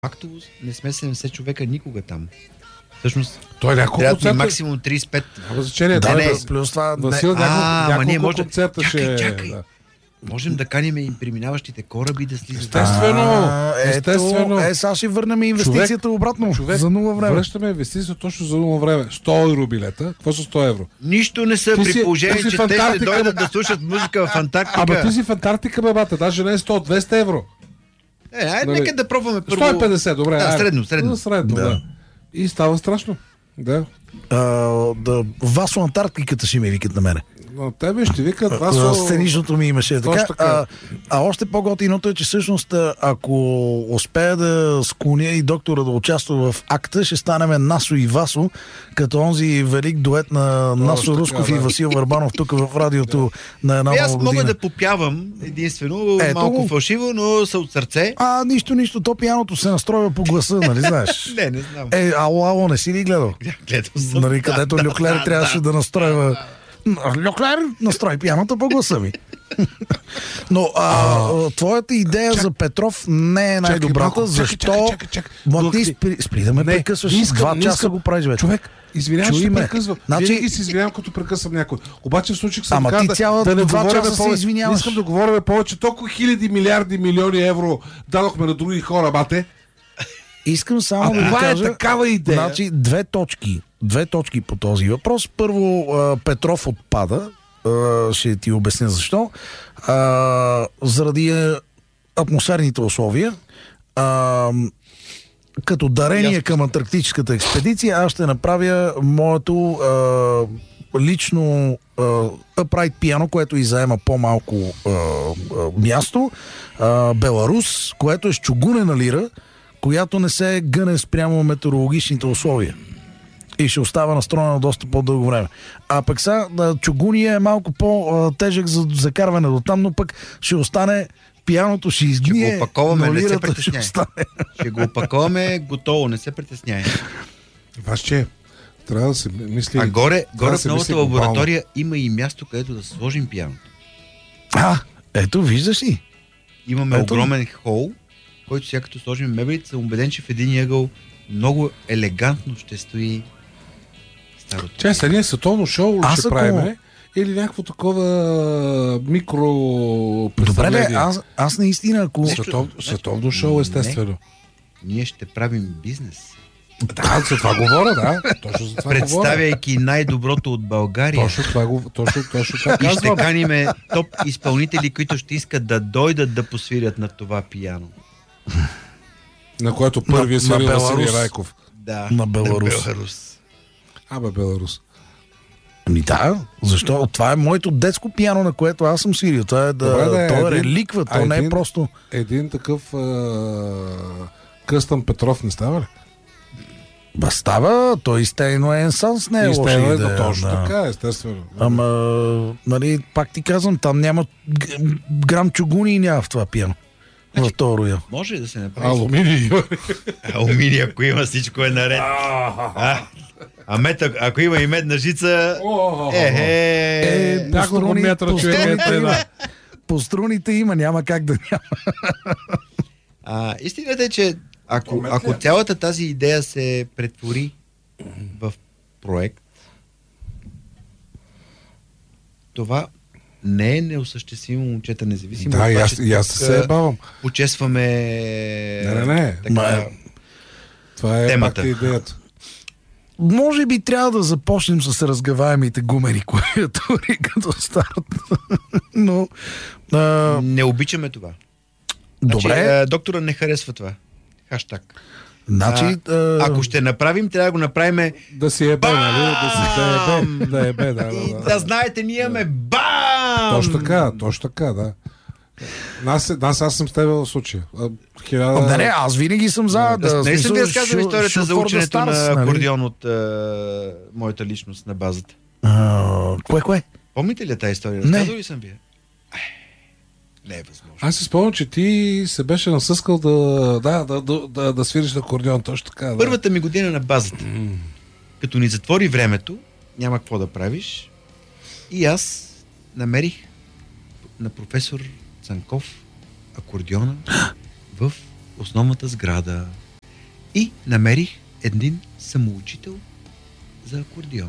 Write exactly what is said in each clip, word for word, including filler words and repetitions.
Актовост не сме седемдесет човека никога там. Всъщност, той няколко трябва концерта... максимум трийсет и пет. Няма значение. Да, не, плюс това... Васил, няколко, а, няколко не, може... концерта чакай, ще... чакай. Да. Можем да каним и преминаващите кораби да слизат. Естествено. А, Естествено. Ето, е, сега ще върнем инвестицията човек, обратно. Човек, за нула време. Връщаме инвестицията точно за нула време. сто евро билета. Какво са сто евро? Нищо не са Ти при си- положение, ти си че в те ще Антарктика, дойдат бе. да слушат музика в Антарктика. Ама ти си в Антарктика, бебата. Даже не е сто, двеста евро. Е, ай, Нали? нека да пробваме първо. сто и петдесет, добре. Да, айде. средно, средно. Да, средно, Да. да. И става страшно. Да. А, да, Васо Антарктиката ще ми викат на мене. Но тебе ще викат За Васо... сценичното ми имаше. Така, Точно така. а, а още по-готиното е, че всъщност ако успея да склоня и доктора да участва в акта, ще станем Насо и Васо, като онзи велик дует на Насо така, Русков да. и Васил Върбанов тук в радиото на една И аз нова мога година. да попявам единствено, Ето малко го. фалшиво, но са от сърце. А, нищо, нищо, то пияното се настройва по гласа, нали знаеш? Не, не знам. Е, ало, ало, не си ли гледал? Гледал съм. Нали, където Да, Люклер да, трябваше да. да настройва. Люклер, настрой пияното по гласа ми. Но а, твоята идея за Петров не е най-добрата, малко, чакай, защо... чакай, чакай, чакай. Ма ти Глухни. спри, спри да ме Не, прекъсваш. не искам, Два не часа искам. го правиш вече. Човек, извинявай, Чуй че ме. прекъсвам. Значи- Винаги се извинявам, като прекъсвам някой. Обаче в случай съм Ама така ти да, цяла да не два говорим часа се повече. извиняваш. Не искам да говорим повече. Толкова хиляди, милиарди, милиони евро дадохме на други хора, бате. Искам само А да ви това е кажа... такава идея. Значи, две точки. Две точки по този въпрос. Първо, а, Петров отпада. А, ще ти обясня защо. А, заради а, атмосферните условия. А, като дарение Ясно. към антарктическата експедиция, аз ще направя моето а, лично а, upright пиано, което и заема по-малко а, а, място. А, Беларус, което е с чугунена лира, която не се гъне спрямо метеорологичните условия. И ще остава настроена доста по-дълго време. А пък сега чугуния е малко по-тежък за закарване до там, но пък ще остане пияното, ще изгние. Ще го опаковаме, но не се лирата ще притесняй. остане. Ще го опаковаме готово, не се притесняй. Ваше, трябва да се мисли... А горе, трябва горе да в се новата мисли глобално. лаборатория има и място, където да сложим пианото. А, ето, виждаш ли? Имаме Ето. огромен хол, който сега като сложим мебелите, съм убеден, че в един ъгъл много елегантно ще стои старото. Че, сега ние световно шоу Аз ще ако- правиме или някакво такова микро Добре, представление? бе, аз, аз наистина, ако... Нещо- Светов, значи- световно шоу, Не. естествено. Ние ще правим бизнес. Да, за това говоря, да. Точно за това говоря. Представяйки най-доброто от България. Точно това, го- точно, точно това И ще казвам. каниме топ изпълнители, които ще искат да дойдат да посвирят на това пияно. На което първи е На- на свирил Василий Беларус. Райков. Да, На Беларус. На Беларус. Абе, Беларус. Ами да, защо? Това е моето детско пиано, на което аз съм свирил. Това е, да, Добре, да, то е един- реликва, то а не е един- просто... Един такъв а, Къстън Петров не става ли? Ба става, той стейно е енсанс, не е И лоша става, идея. да, точно да. така, естествено. Ама, нали, пак ти казвам, там няма г- грам чугуни и няма в това пиано. В този роял. Може да се направи. Алуминий. Алуминия, ако има, всичко е наред. А, а мед, ако има и медна жица, е, Е, по няколко струни- метра, по човек, струните ето, има. да. По струните има, няма как да няма. А, истината е, че ако, Комет ли ако е? цялата тази идея се претвори в проект, това не е неосъществимо, момчета, независимо Да, от и това, аз, че и аз тук, се ебавам. почесваме Не, не, не. така, Ма, Това е темата. пак идеята. Може би трябва да започнем с разгаваемите гумени клавиатури като старт. Но, а, не обичаме това. добре, Значи, а, доктора не харесва това. Хаштаг. значи... а, Ако ще направим, трябва да го направим Да си ебе, нали? Да си да ебе. Да ебе, да, и да, да да. знаете, ние имаме бам! Точно така, точно така, да. Нас, нас аз съм с теб в случая. А, Хиляда... Да, не, аз винаги съм за... Да, Не съм ви смисъл, разказвал shoot- историята shoot за for the ученето stars, на нали? акордеон от а, моята личност на базата. А, кое, кое? Помните ли тази история? Не. Разказвал ли съм ви? я? Не е възможно. Аз си спомням, че ти се беше насъскал да, да, да, да, да, да свириш на акордеон, точно така. Да. Първата ми година на базата. Като ни затвори времето, няма какво да правиш. И аз намерих на професор Цанков акордеона в основната сграда. И намерих един самоучител за акордеон.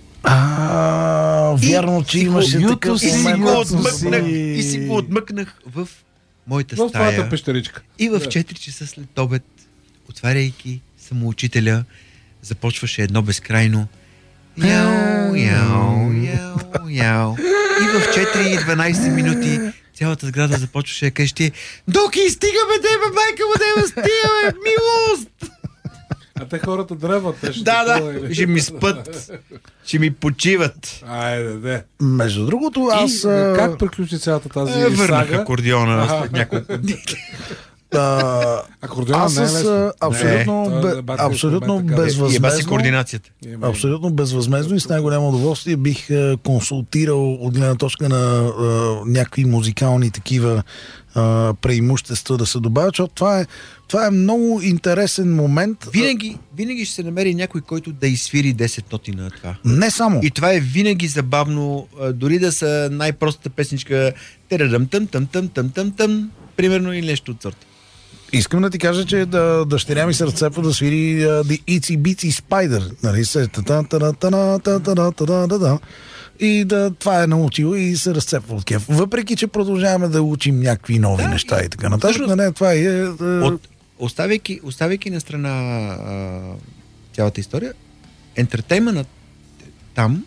А, вярно, че имаше юту такъв си, И си, го момент. отмъкнах, и си го отмъкнах в моята В твоята стая. пещеричка. И в Да. четири часа след обед, отваряйки самоучителя, започваше едно безкрайно яу, яу, яу, яу. И в четири и дванайсет минути цялата сграда започваше да къщи: Доки, стигаме, деба, майка му, деба, стигаме, милост! А те хората дръват. Те ще Да, такова, да, или? ще ми спът, ще ми почиват. Айде, де. Между другото, аз... И, а, как приключи цялата тази Е, върнах сага? акордеона Аха. след няколко дни. а, Акордеона аз не е с лесно. а, абсолютно, Не, бе, той е дебат, абсолютно който е така. Еба си безвъзмезно, координацията. Има- абсолютно безвъзмезно и с най-голямо удоволствие бих е, консултирал от гледна точка на е, някакви музикални такива е, преимущества да се добавят, защото това е, това е много интересен момент. Винаги, винаги ще се намери някой, който да изсвири десет ноти на това. Не само. И това е винаги забавно, а, дори да са най-простата песничка терадъм тъм тъм тъм тъм тъм тъм, примерно, или нещо от сорта. Искам да ти кажа, че да, дъщеря ми се разцепва да свири uh, The Itsy Bitsy Spider. Нали се? Та-та-та-та-та-та-та-та-та-та. И да, това е научил и се разцепва от кеф. Въпреки, че продължаваме да учим някакви нови Да, неща и така нататък, всъщност, не, това е... е От, оставяйки, оставяйки на страна а, цялата история, ентертейментът там,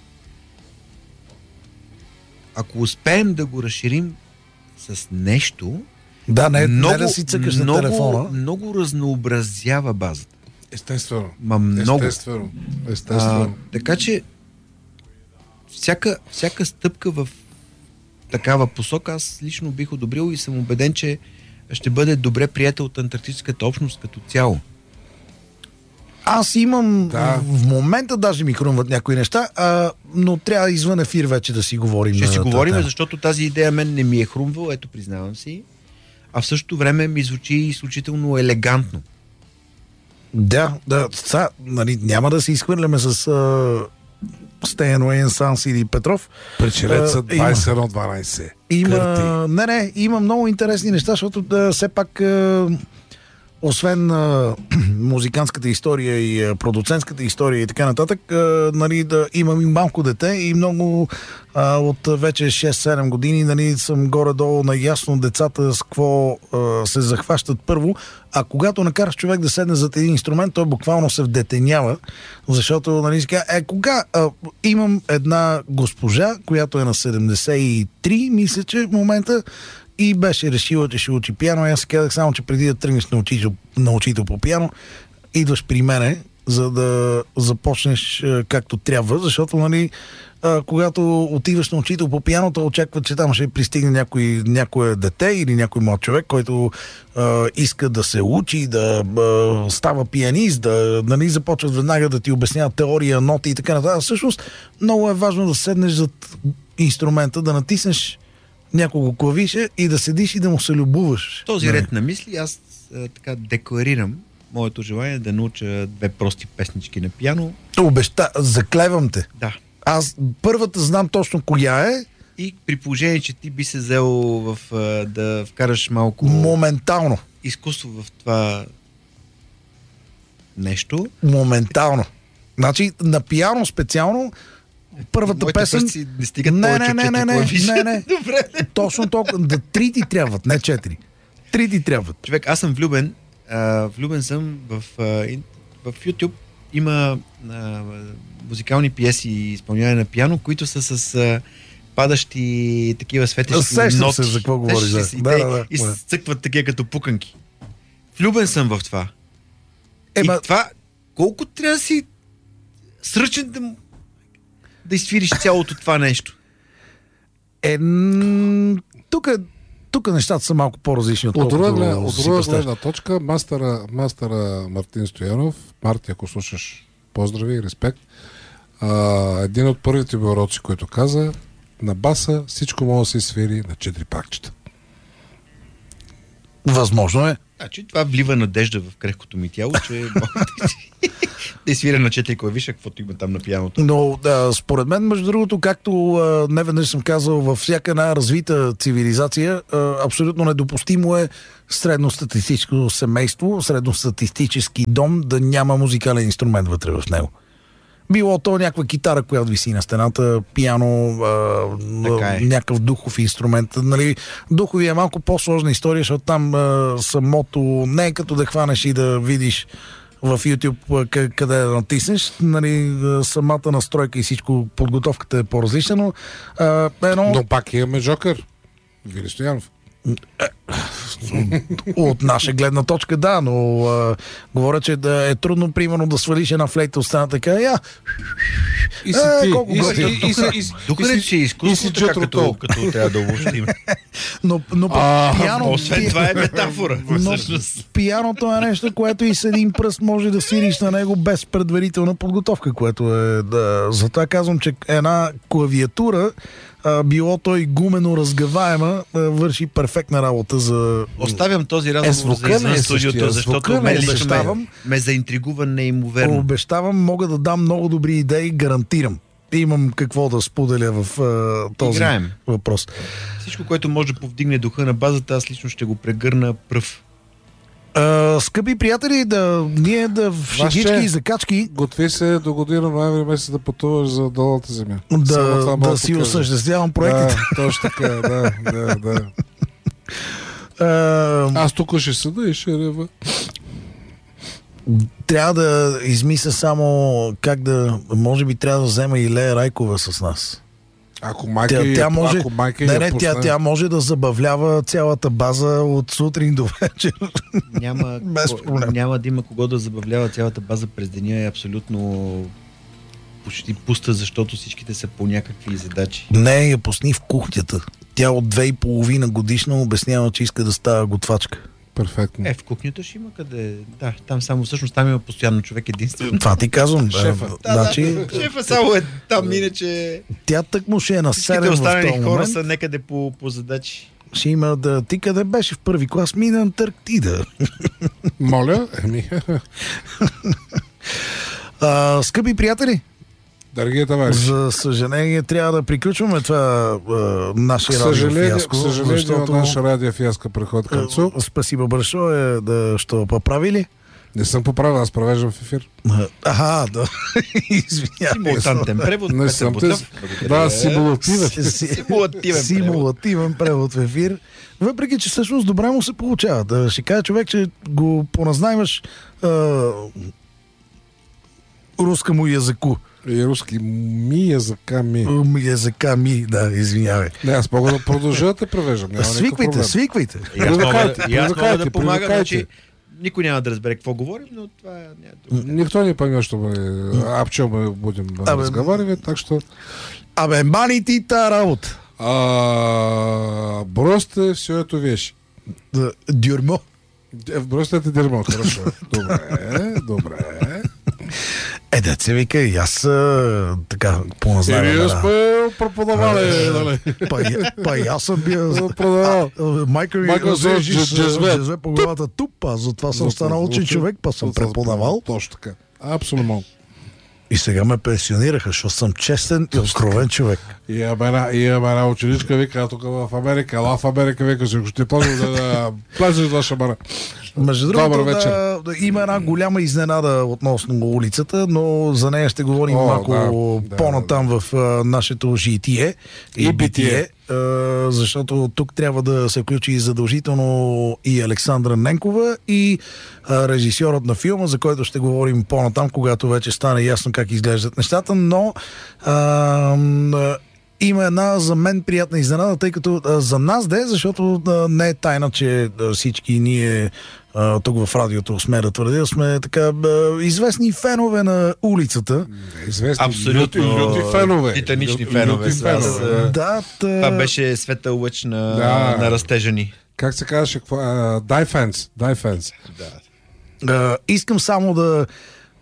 ако успеем да го разширим с нещо, да, не, много, не да си цъкаш много, на телефона. много разнообразява базата. Естествено. Ма много. Естествено. А, Естествено. така че всяка, всяка стъпка в такава посока аз лично бих одобрил и съм убеден, че ще бъде добре приета от антарктическата общност като цяло. Аз имам Да. в, в момента даже ми хрумват някои неща, а, но трябва извън ефир вече да си говорим. Ще на си тази говорим, тема. защото тази идея мен не ми е хрумвала, ето признавам си, а в същото време ми звучи изключително елегантно. Да, да, са, нали, няма да се изхвърляме с а, Стейн Уейн, Санс или Петров. Печелеца А, има. двайсет и едно дванайсет. Има, Кърти. не, не, има много интересни неща, защото да, все пак а, освен а, музикантската история и а, продуцентската история и така нататък, а, нали, да, имам и малко дете и много а, от а, вече шест-седем години, нали, съм горе-долу наясно децата с какво а, се захващат първо, а когато накараш човек да седне зад един инструмент, той буквално се вдетенява, защото, нали, си казва, е, кога а, имам една госпожа, която е на седемдесет и три, мисля, че в момента, и беше решила, че ще учи пиано. И аз си казах само, че преди да тръгнеш на учител, на учител по пиано, идваш при мене, за да започнеш е, както трябва, защото, нали, а, когато отиваш на учител по пиано, то очаква, че там ще пристигне някой, някое дете или някой млад човек, който а, иска да се учи, да а, става пианист, да, нали, започват веднага да ти обясняват теория, ноти и така нататък. Всъщност, много е важно да седнеш зад инструмента, да натиснеш няколко клавиша и да седиш и да му се любуваш. Този Нали? ред на мисли аз а, така декларирам моето желание да науча две прости песнички на пиано. Обеща, заклевам те. Да. Аз първата знам точно коя е, И при положение, че ти би се взел в, а, да вкараш малко моментално. изкуство в това нещо. Моментално. Значи на пиано специално първата Моите песен... пръсти не стигат Не, повече не, от не, четири не, не, клавиши. не, не. Добре. Точно толкова. Да, три ти трябват, не четири. Три ти трябват. Човек, аз съм влюбен. А, влюбен съм в, а, ин- в YouTube. Има а, музикални пиеси и изпълняване на пиано, които са с а, падащи такива светещи Сещам ноти. се за какво говориш, Сещаш ли да. се? И Да, те да, да. изцъкват такива като пуканки. Влюбен съм в това. Ема, И това, колко трябва да си сръчен да, му- да изфириш цялото това нещо? е, тук, тук нещата са малко по-различни, От отколкото друга, гледна, от си друга представяш. гледна точка, мастера, мастера Мартин Стоянов, Марти, ако слушаш, поздрави и респект, а, един от първите ми уроци, който каза, на баса всичко може да се свири на четири пакчета. Възможно е. Значи това влива надежда в крехкото ми тяло, че И свира на четири клавиша, каквото има там на пианото. Но да, според мен, между другото, както а, неведнъж съм казал, във всяка една развита цивилизация, а, абсолютно недопустимо е средностатистическо семейство, средностатистически дом да няма музикален инструмент вътре в него. Било то някаква китара, която виси на стената, пиано, а, е. някакъв духов инструмент. Нали, духови е малко по-сложна история, защото там а, самото не е като да хванеш и да видиш в YouTube къде да натиснеш. Нали, самата настройка и всичко, подготовката е по-различна, но а, едно... Но пак имаме Жокър. Вили Стоянов. От наша гледна точка, да, но а, говоря, че да е трудно, примерно, да свалиш една флейта от страната, така, я... И си Е, ти. колко И си- готино. и- и си- и си- Тук и не си- си изкуство, и си така Джетро като, Тол. като трябва да обобщим. Но, но пък А, пиано... Освен това е метафора. Но Всъщност. пианото е нещо, което и с един пръст може да свириш на него без предварителна подготовка, което е да... Затова казвам, че една клавиатура, а, било той гумено разгъваема, а, върши перфектна работа за... Оставям този Е, разговор звука за не извън е студиото, същия. защото Звука не мен е лично ме, същия. ме заинтригува неимоверно. Обещавам, мога да дам много добри идеи, гарантирам. Имам какво да споделя в а, този Играем. въпрос. Всичко, което може да повдигне духа на базата, аз лично ще го прегърна пръв. А, скъпи приятели, да, ние да в шегички Ваше- и закачки Готви се до година ноември месец да пътуваш за долната земя. Само да, това мога да да си кажа. осъществявам проектите. Да, точно така, да, да, да. А, Аз тук ще седа и ще рева. трябва да измисля само как да... Може би трябва да взема и Лея Райкова с нас. Ако майка Тя, я- тя може, ако майка не, я не, тя, пусне- тя може да забавлява цялата база от сутрин до вечер. Няма, Без ко- проблем. няма да има кого да забавлява цялата база през деня, е абсолютно почти пуста, защото всичките са по някакви задачи. Не, я пусни в кухнята. Тя от две и половина годишна обяснява, че иска да става готвачка. Перфектно. Е, в кухнята ще има къде. Да, там само всъщност там има постоянно човек единствено. Това ти казвам. Шефа. Да, значи, Шефа само е там, иначе тя тък му ще е всичките населен в останали този хора момент. са некъде по, по задачи. Ще има да... Ти къде беше в първи клас? Мина Антарктида. Моля, еми, А, скъпи приятели, дорогие товарищи. за съжаление трябва да приключваме това а, наше К радио съжаление, фиаско, к съжаление защото наша радио фиаско приходит к концу. а, спасибо большое, да що поправили. Не съм поправил, аз провеждам в ефир. Аха, да. Извинявай. Симултантен превод. Не Петър съм Ботев. те- Благодаря. Да, симулативен. Симулативен Симулативен превод в ефир. Въпреки, че всъщност добре му се получава. Да ще кажа човек, че го поназнаймаш а, руска му языку. И руски ми языка ми. М, Языка ми, да, извинявай. Не, аз мога да продължа да те превеждам. Няма никакъв Свиквайте, проблем. свиквайте. И аз мога, Привлекайте, да- и аз мога да привлекайте, помагам, привлекайте. значи никой няма да разбере какво говорим, но това няма да... Никто не поймет, что мы, об чем мы будем Абе, разговаривать, так что Абе, мани ти та работа. а, бросьте все эту вещь. Да, Дюрмо. Д- Бросьте это дерьмо, хорошо. Добре, добре. Е, да се вика, и аз а, така поназнавам. Или да. сме преподавали, нали? Па, и- па и аз съм бил... Продавал. А, а, Майка ми Майка го се взежи с дж- джезве. джезве по главата туп, аз затова съм станал учен човек, па съм преподавал. Точно така. Абсолютно. И сега ме пенсионираха, защото съм честен и откровен човек. И имаме една, и имаме една ученичка, вика, тук в Америка, ала в Америка, вика, си, ще плажа да, да плажеш за шамара. Между Добър другото, вечер. да, да, има една голяма изненада относно улицата, но за нея ще говорим О, малко да, да, по-натам в а, нашето житие и, И битие, битие. а, защото тук трябва да се включи задължително и Александра Ненкова и а, режисьорът на филма, за който ще говорим по-натам, когато вече стане ясно как изглеждат нещата, но а, м, има една за мен приятна изненада, тъй като а, за нас де, защото а, не е тайна, че а, всички ние а, тук в радиото сме да твърдя, сме така а, известни фенове на улицата. Известни Абсолютно. люти, люти фенове. Титанични Лю- фенове люти са. Аз, фенове, а, да. Да, та... Това беше светъл лъч на, Да. на растежа ни. Как се казваше? какво? А, Die fans. Die fans. А, искам само да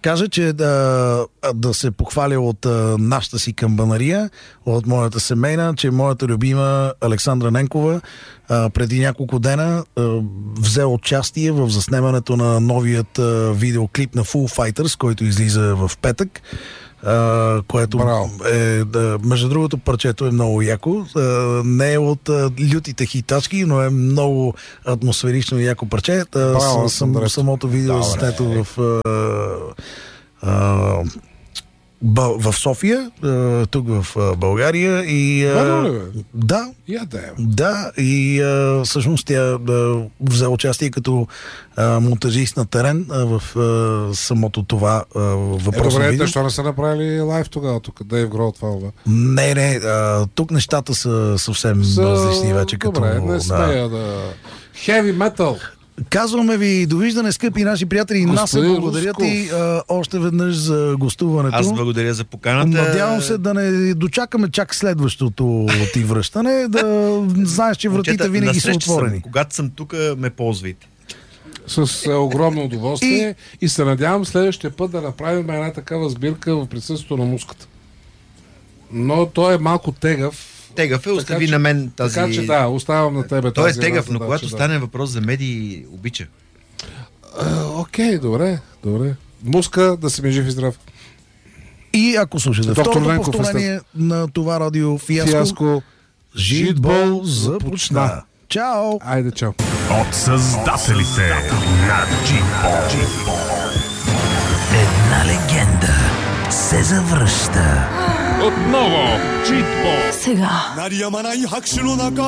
кажа, че да, да се похваля от а, нашата си камбанария, от моята семейна, че моята любима Александра Ненкова а, преди няколко дена а, взе участие в заснемането на новият а, видеоклип на Foo Fighters, който излиза в петък. Uh, което Браво. е, да, между другото, парчето е много яко. Uh, не е от uh, лютите хитачки, но е много атмосферично и яко парче. Uh, Браво, с, съм, самото видео е заснето в uh, uh, в София, тук в България. И, Верно ли, бе? Да. Я да е. Да, и а, всъщност тя а, взе участие като а, монтажист на терен а, в а, самото това а, въпросно е, добре, видео. защо не са направили лайв тогава тук? Дейв Грол това, бе? Не, не, а, тук нещата са съвсем Са... различни вече. Добре, като, не смея да... да... Heavy metal. Казваме ви довиждане, скъпи наши приятели. Нас се благодаря Русков. ти а, още веднъж за гостуването. Аз благодаря за поканата. Надявам се да не дочакаме чак следващото ти връщане, да знаеш, че вратите Момчета, винаги са насреща отворени. Съм. Когато съм тук, ме ползвайте. С е, огромно удоволствие и... и се надявам следващия път да направим една такава сбирка в присъствието на муската. Но той е малко тегав. Тегав е, остави че, на мен тази... Така че да, оставам на тебе Той тази е тегав, една но когато задача, стане въпрос за медии, обича. да. Окей, добре, добре. Муска, да си ми жив и здрав. И ако слушате Доктор второто Ленков, повторение на това радио Фиаско, Фиаско. Житбол започна. Чао! Айде, чао. От създателите на Джитбол. Една легенда се завръща. Отново Джитбол. Сега 鳴りやまない拍手の中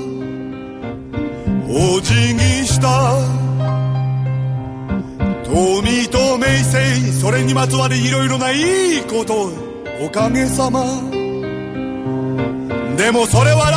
お辞儀した富と名声それにまつわるいろいろないいことおかげさまでもそれは